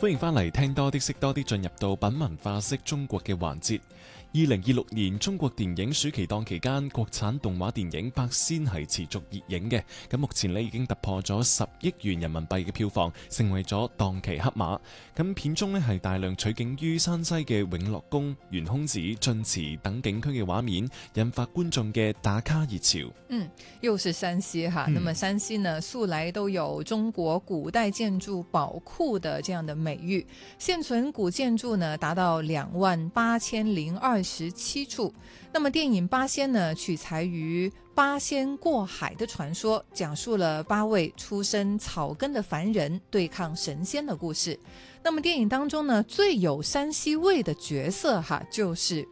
歡迎翻嚟聽多啲識多啲，進入到品文化識中國嘅環節。2026年中國電影暑期檔期間，國產動畫電影《八仙》係持續熱映嘅。咁目前已經突破咗10億元人民幣嘅票房，成為咗檔期黑馬。咁片中係大量取景於山西嘅永樂宮、懸空寺、晉祠等景區嘅畫面，引發觀眾嘅打卡熱潮。 又是山西哈。那麼山西呢，素來都有中國古代建築寶庫的這樣的美譽，現存古建築呢達到28,027處。那麼電影《八仙》呢，取材於八仙過海的傳說，講述了8位出身草根的凡人對抗神仙的故事。那麼電影當中呢，最有山西味的角色就是